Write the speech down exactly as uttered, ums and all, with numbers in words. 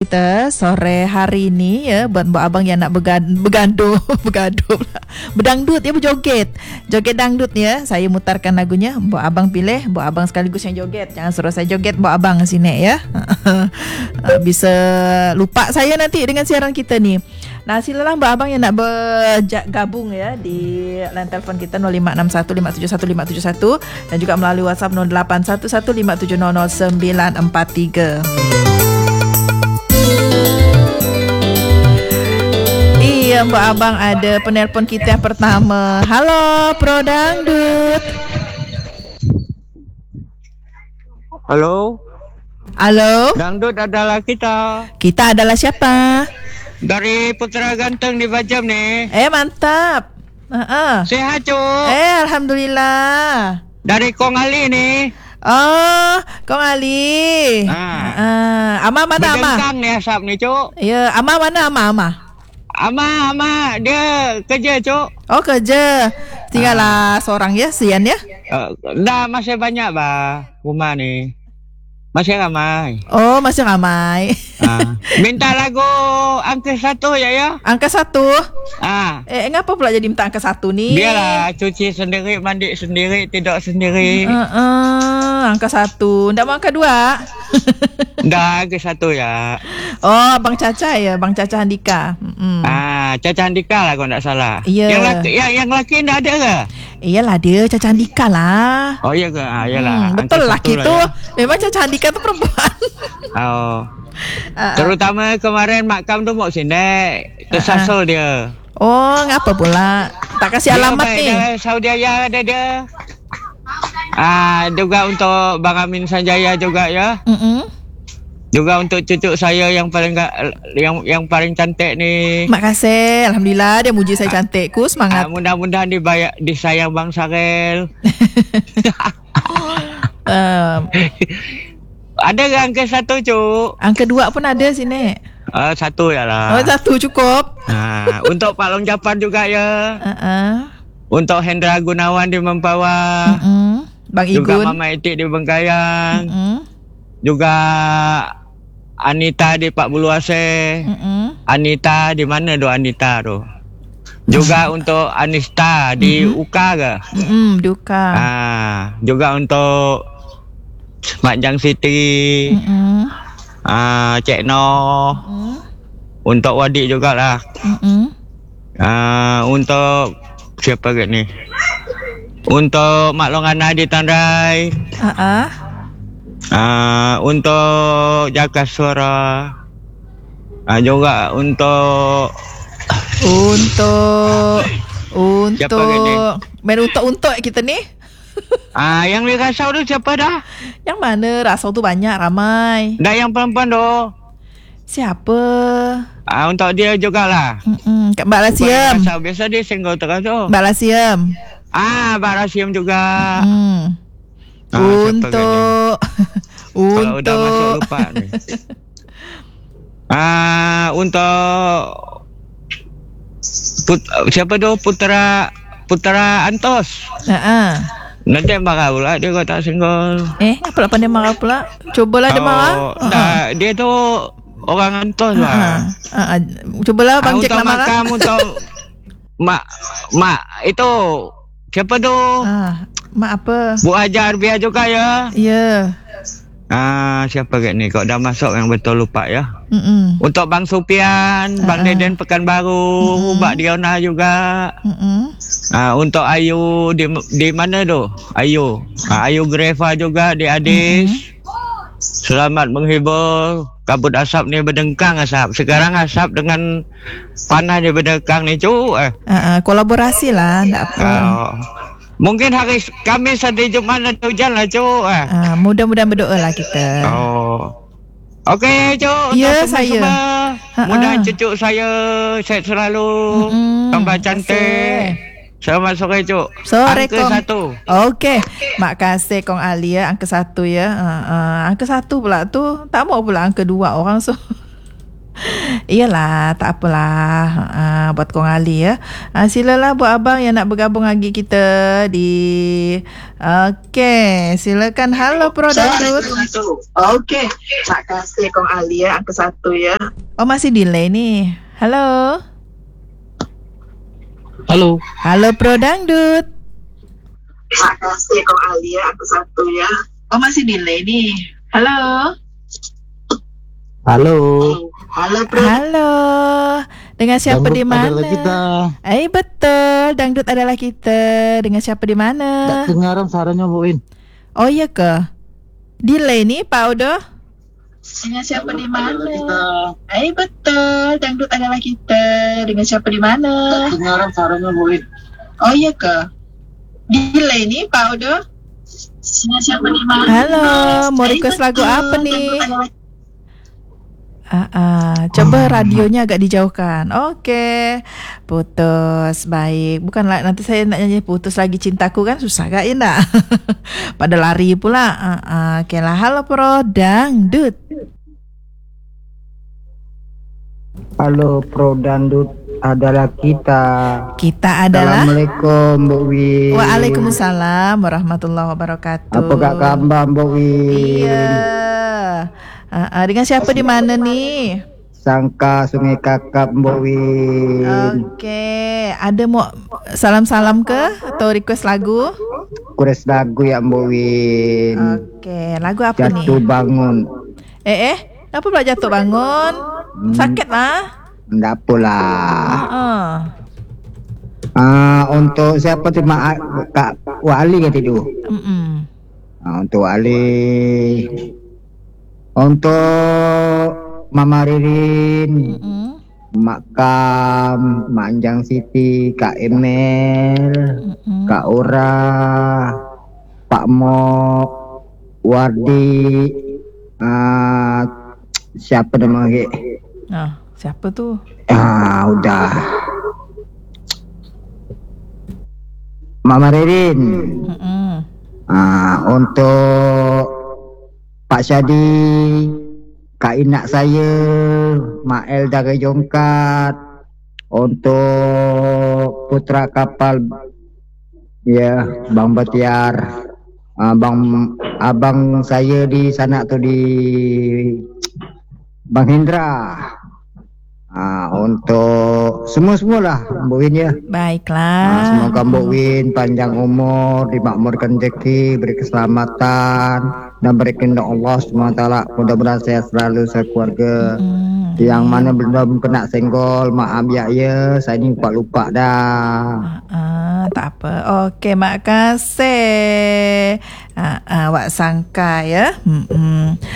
kita sore hari ni ya, buat mbak abang yang nak began, bergaduh, bergaduh pula. Berdangdut ya, berjoget. Joget dangdut ya. Saya mutarkan lagunya, mbak abang pilih, mbak abang sekaligus yang joget. Jangan suruh saya joget mbak abang sini ya. Bisa lupa saya nanti dengan siaran kita ni. Nah, silalah mbak abang yang nak bergabung ya di line telefon kita nol lima enam satu lima tujuh satu lima tujuh satu dan juga melalui WhatsApp nol lapan satu satu lima tujuh nol nol sembilan empat tiga. Iya, mbak abang ada penelpon kita yang pertama. Halo, Pro Dangdut. Halo. Halo. Dangdut adalah kita. Kita adalah siapa? Dari Putra Ganteng di Bajam ni. Eh, mantap. Uh-uh. Sehat, Cuk. Eh, alhamdulillah. Dari Kong Ali ni. Oh, Kong Ali. Ah. Uh, Ama mana Ama? Berdengkang ni asap ni, Cuk. Ya, Ama mana Ama Ama? Ama, Ama, dia kerja, Cuk. Oh, kerja. Tinggallah ah. seorang ya, Sian ya? Uh, dah masih banyak bah rumah ni. Masih ramai. Oh, masih ramai. Ah. Minta lagu angka satu ya ya. Angka satu. Ah. Eh, ngapa pula jadi minta angka satu ni? Biarlah cuci sendiri, mandi sendiri, tidur sendiri. Uh, uh, angka satu. Ndak mau angka dua? Dah angka satu ya. Oh, Bang Caca ya, Bang Caca Handika. Mm-mm. Ah, Caca Handika lah kalau tak salah. Yeah. Yang laki, yang, yang lelaki ndak ada ke? Iyalah dia Caca Handika lah. Oh iya ke? Ah, iyalah. Hmm, betul lelaki tu. Ya. Memang Caca Handika tu perempuan. Oh. Uh, Terutama kemarin makam tu mau sindek. Tersasul uh, dia. Oh, ngapa pula? Tak kasih alamat dia, ni. Dia, Saudi Arabia ada dia. Ah, juga untuk Bang Amin Sanjaya juga ya. Mm-mm. Juga untuk cucu saya yang paling yang yang paling cantik ni. Makasih, alhamdulillah dia muji saya cantik. Ku semangat. Ah, mudah-mudahan dibayar disayang Bang Sarel. um, Ada ke angka satu, Cuk? Angka dua pun ada sini. Uh, satu ya lah. Oh, satu cukup. Ah, untuk Pak Long Japan juga ya. Uh-uh. Untuk Hendra Gunawan di Mempawah. Uh-uh. Bang Igun. Juga Mama Etik di Bengkayang. Uh-uh. Juga Anita di Pak Buluase. Uh-uh. Anita di mana tu Anita tu? Juga untuk Anista di uh-huh. U K A ke? Uh-uh, di U K A. Ah, juga untuk Mak Jang Siti. Uh-uh. Ah, Cik No. Uh-uh. Untuk Wadik jugalah. Uh-uh. Ah, untuk siapa ke ni? Untuk Mak Long Ana di Tandrai. Uh-uh. Ah, untuk Jaga Suara. Ah, juga untuk Untuk Siapa ke ni? Untuk main untuk-untuk kita ni. Ah, yang di Rasau tu siapa dah? Yang mana? Rasau tu banyak, ramai. Dah yang perempuan tu. Siapa? Ah, untuk dia jugalah. Mm-mm. Kat Mbak Lasiam. Rasau biasa dia single terus tu. Mbak Lasiam. Ah, Mbak Rasiam juga. Mm. Ah, Untuk Untuk Kalau udah masuk lupa ni. Ah, untuk Put, siapa tu Putra Putra Antos. Ha-ha. Nanti marah pula dia kau tak single. Eh, apa lah pandai marah pula? Cubalah dia marah. Oh, dah, dia tu orang Antos lah. Ha-ha. Cubalah Bang Ah, Jack untuk nak marah. makam untuk mak mak itu siapa tu? Ah, mak apa? Bu Hajar biar juga ya. Ya. Ah, siapa kat ni? Kau dah masuk yang betul lupa ya. Mm-mm. Untuk Bang Supian, uh-uh. Bang Deden Pekanbaru, Mbak Diona juga. Mm-mm. Ah, untuk Ayu di di mana tu? Ayu. Ah, Ayu Greva juga di Adis. Mm-hmm. Selamat menghibur. Kabut asap ni berdengkang asap. Sekarang asap dengan panas dia berdengkang ni, cu. Eh. Uh-uh. Kolaborasi lah, tak apa. Oh. Mungkin hari Khamis hari Jumaat ada hujan lah, cu. Eh. Uh, mudah-mudahan berdoa lah kita. Oh. Okey, Cuk. Ya, untuk saya. semua. Mudah cucu saya sehat selalu. Mm-hmm. Tambah cantik. Selamat sore, Cuk. Sore, angka Kong. satu. Okey. Mak kasih Kong Ali ya. Angka satu ya. Uh, uh, angka satu pula tu. Tak mau pula angka dua orang. So Iyalah, tak apalah. Uh, buat kong Ali ya. Uh, silalah buat abang yang nak bergabung lagi kita di Okey, silakan. Halo Pro Dangdut. Okey. Terima kasih Kong Ali ya, angka satu ya. Oh, masih delay ni. Halo. Halo. Halo Pro Dangdut. Terima kasih Kong Ali ya, angka satu ya. Oh, masih delay ni. Halo. Halo. Halo Bro. Halo. Dengan siapa Dangdut di mana? adalah kita. Eh betul, dangdut adalah kita. Dengan siapa di mana? Tak dengaran suaranya Bu Win. Oh iya ke? Delay ni Pak Odo? Dengan siapa di mana? Eh betul, dangdut adalah kita. Dengan siapa di mana? Tak dengaran suaranya Bu Win. Oh iya ke? Delay ni Pak Odo. Dengan siapa di mana? Halo, mau Eh, request betul, lagu apa nih? dangdut adalah- Ah, ah, coba radionya agak dijauhkan. Okey. Putus. Baik. Bukanlah nanti saya nak nyanyi putus lagi cintaku kan susah gak ya nak? Pada lari pula. Ah, ah. Okeylah. Halo Pro Dangdut. Halo Pro Dangdut adalah kita. Kita adalah Assalamualaikum Bu Win. Waalaikumsalam warahmatullahi wabarakatuh. Apa kak kabar Bu Win? Iya. Ah, ah. Dengan siapa di mana nih? Sangka Sungai Kakap Bu Win. Okey. Ada mau salam-salam ke atau request lagu? Kures lagu ya Bu Win. Okey. Lagu apa nih? Jatuh bangun. Eh eh, kenapa pula jatuh bangun? Sakit lah. Enggak pula. Uh. Ah, untuk siapa terima Kak Wali kata tu? Mm-mm. Ah, untuk Ali. Untuk Mama Ririn, Mm-mm. Mak Kam, Mak Anjang Siti, Kak Emel, Mm-mm. Kak Ora, Pak Mo, Wardi, ah, siapa nama lagi? Ah, siapa tu? Ah, udah. Mama Ririn. Mm-mm. Ah, untuk Pak Syadi, Kak Inak saya, Mak Elda Jongkat, untuk putra kapal, ya, Bang Batiar, ah, Bang abang saya di sana tu di Bang Hendra. Ah, untuk semua-semualah Bu Win ya. Ah, Baiklah. semoga Bu Win panjang umur, dimakmurkan rezeki, beri keselamatan dan beri kehendak Allah subhanahu wa taala. Mudah-mudahan sehat selalu sekeluarga. Mm. Yang mana belum kena senggol, maaf ya ya, saya ni lupa-lupa dah. Ah, tak apa. Okey, makasih. Ah, ah, Wak Sangka ya. Mm-mm.